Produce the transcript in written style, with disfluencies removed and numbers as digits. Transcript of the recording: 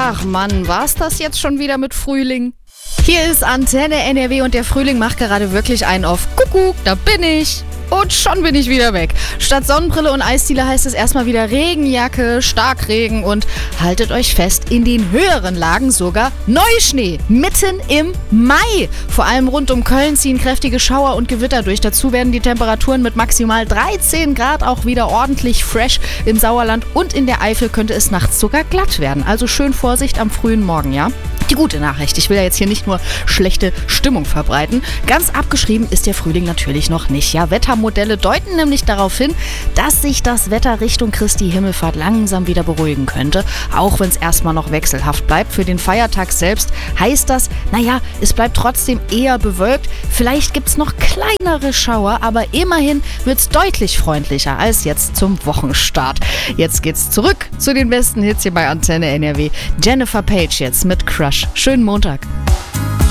Ach Mann, war's das jetzt schon wieder mit Frühling? Hier ist Antenne NRW und der Frühling macht gerade wirklich einen auf. Kuckuck, da bin ich. Und schon bin ich wieder weg. Statt Sonnenbrille und Eisdiele heißt es erstmal wieder Regenjacke, Starkregen und haltet euch fest, in den höheren Lagen sogar Neuschnee. Mitten im Mai. Vor allem rund um Köln ziehen kräftige Schauer und Gewitter durch. Dazu werden die Temperaturen mit maximal 13 Grad auch wieder ordentlich fresh. Im Sauerland und in der Eifel könnte es nachts sogar glatt werden. Also schön Vorsicht am frühen Morgen, ja? Die gute Nachricht, ich will ja jetzt hier nicht nur schlechte Stimmung verbreiten. Ganz abgeschrieben ist der Frühling natürlich noch nicht. Ja, Wettermodelle deuten nämlich darauf hin, dass sich das Wetter Richtung Christi Himmelfahrt langsam wieder beruhigen könnte. Auch wenn es erstmal noch wechselhaft bleibt. Für den Feiertag selbst heißt das, naja, es bleibt trotzdem eher bewölkt. Vielleicht gibt es noch kleinere Schauer, aber immerhin wird es deutlich freundlicher als jetzt zum Wochenstart. Jetzt geht's zurück zu den besten Hits hier bei Antenne NRW. Jennifer Page jetzt mit Crush. Schönen Montag.